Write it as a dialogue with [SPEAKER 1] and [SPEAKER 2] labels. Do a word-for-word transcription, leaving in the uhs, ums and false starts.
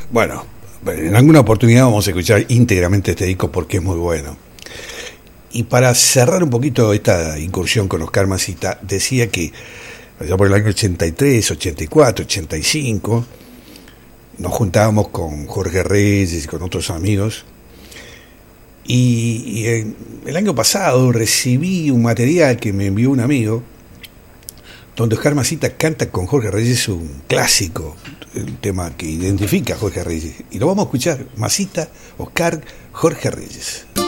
[SPEAKER 1] Bueno, en alguna oportunidad vamos a escuchar íntegramente este disco porque es muy bueno. Y para cerrar un poquito esta incursión con Oscar Masita, decía que allá por el año ochenta y tres, ochenta y cuatro, ochenta y cinco, nos juntábamos con Jorge Reyes y con otros amigos. Y, y el, el año pasado recibí un material que me envió un amigo, donde Oscar Masita canta con Jorge Reyes un clásico, el tema que identifica a Jorge Reyes. Y lo vamos a escuchar, Masita, Oscar, Jorge Reyes.